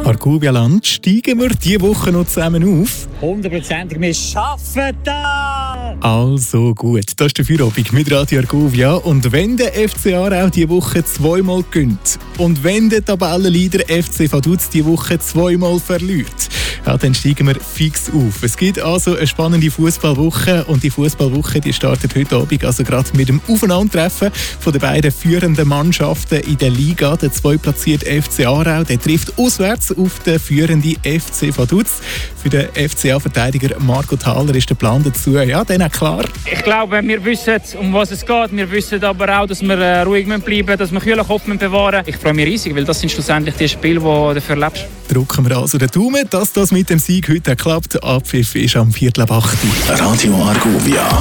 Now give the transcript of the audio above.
Argovia-Land steigen wir diese Woche noch zusammen auf. 100%, wir schaffen das! Also gut, das ist der Feierabend mit Radio Argovia. Und wenn der FC Aarau diese Woche zweimal gewinnt und wenn der Tabellenleader FC Vaduz diese Woche zweimal verliert, ja, dann steigen wir fix auf. Es gibt also eine spannende Fußballwoche und die Fußballwoche die startet heute Abend also gerade mit dem Aufeinandertreffen von den beiden führenden Mannschaften in der Liga. Der zweitplatzierte FC Aarau der trifft auswärts auf den führenden FC Vaduz. Für den FCA-Verteidiger Marco Thaler ist der Plan dazu ja dann auch klar. Ich glaube, wir wissen, um was es geht. Wir wissen aber auch, dass wir ruhig bleiben müssen, dass wir kühlen Kopf bewahren müssen. Ich freue mich riesig, weil das sind schlussendlich die Spiele, die du dafür lebst. Drücken wir also den Daumen, dass das mit dem Sieg heute klappt. Abpfiff ist am 7:45. Radio Argovia.